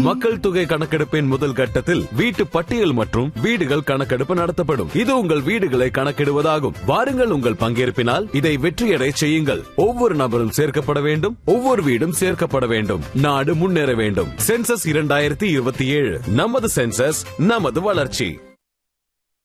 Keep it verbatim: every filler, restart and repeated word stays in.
மக்கள் தொகை கணக்கெடுப்பின் முதல் கட்டத்தில் வீட்டு பட்டியல் மற்றும் வீடுகள் கணக்கெடுப்பு நடத்தப்படும். இது உங்கள் வீடுகளை கணக்கிடுவதாகும். வாருங்கள், உங்கள் பங்கேற்பினால் இதை வெற்றியடை செய்யுங்கள். ஒவ்வொரு நபரும் சேர்க்கப்பட வேண்டும், ஒவ்வொரு வீடும் சேர்க்கப்பட வேண்டும். நாடு முன்னேற வேண்டும். சென்சஸ் இரண்டாயிரத்தி இருபத்தி ஏழு, நமது சென்சஸ், நமது வளர்ச்சி.